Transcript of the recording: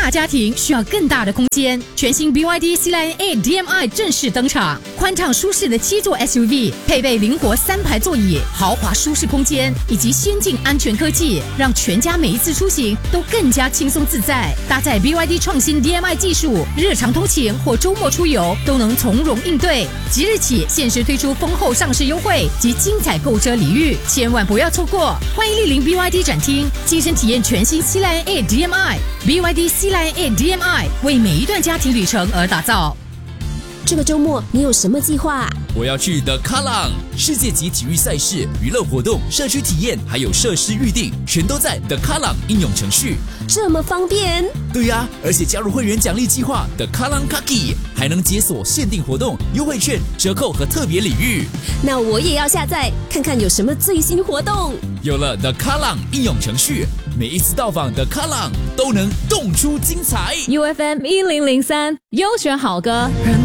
大家庭需要更大的空间，全新 BYD C-Line8 DM-i 正式登场，宽敞舒适的7座 SUV， 配备灵活3排座椅，豪华舒适空间以及先进安全科技，让全家每一次出行都更加轻松自在。搭载 BYD 创新 DM-i 技术，日常通勤或周末出游都能从容应对。即日起限时推出丰厚上市优惠及精彩购车礼遇，千万不要错过！欢迎莅临 BYD 展厅，亲身体验全新C-Line8 DM-i。BYD C-Line8 DM-i 为每一段家庭旅程而打造。 这个周末你有什么计划？ 我要去The Kallang， 世界级体育赛事、娱乐活动、社区体验，还有设施预定，全都在 The Kallang 应用程序。 这么方便？ 对呀，而且加入会员奖励计划 The Kallang Kaki， 还能解锁限定活动、优惠券、折扣和特别礼遇。 那我也要下载看看有什么最新活动。 有了 The Kallang 应用程序，每一次到访 The Kallang 都能动出精彩。 UFM 1003优选好歌。